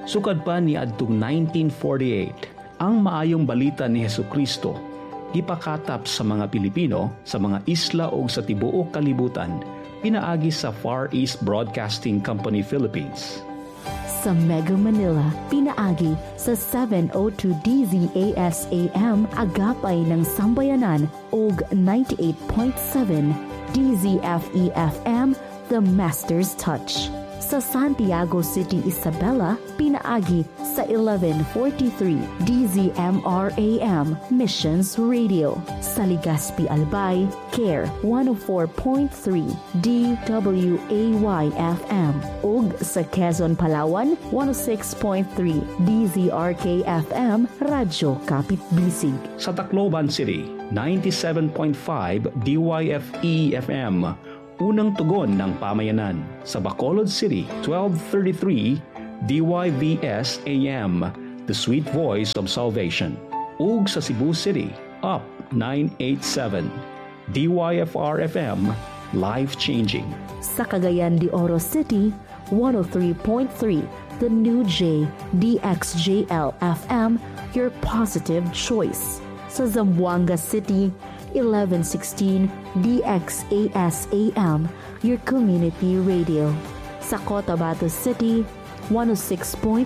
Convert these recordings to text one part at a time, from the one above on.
Sukad pa ni adtong 1948, ang maayong balita ni Hesukristo gipakatap sa mga Pilipino sa mga isla o sa tibuok kalibutan pinaagi sa Far East Broadcasting Company Philippines. Sa Mega Manila, pinaagi sa 702 DZAS-AM agapay ng Sambayanan ug 98.7 DZFE-FM The Master's Touch. Sa Santiago City, Isabela, pinaagi sa 1143 DZMR-AM Missions Radio. Sa Legazpi, Albay, CARE 104.3 DWAY-FM. Ug sa Quezon, Palawan, 106.3 DZRK-FM Radyo Kapit Bisig. Sa Tacloban City, 97.5 DYFE-FM Unang Tugon ng Pamayanan. Sa Bacolod City, 1233 DYVS AM, The Sweet Voice of Salvation. Ug sa Cebu City, Up 987 DYFR FM, Life Changing. Sa Cagayan de Oro City, 103.3 The New J DXJL FM, Your Positive Choice. Sa Zamboanga City, 1116 DXAS-AM, your community radio. Sa Cotabato City, 106.9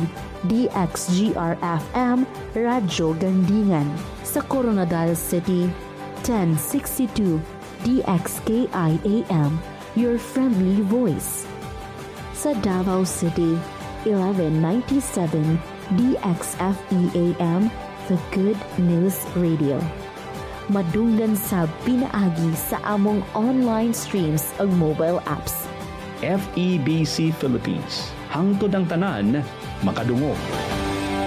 DXGR-FM, Radyo Gandingan. Sa Coronadal City, 1062 DXKI-AM, your friendly voice. Sa Davao City, 1197 DXFE-AM, the Good News Radio. Madunggan sa pinaagi sa among online streams ug mobile apps. FEBC Philippines. Hangtod ang tanan, makadungog.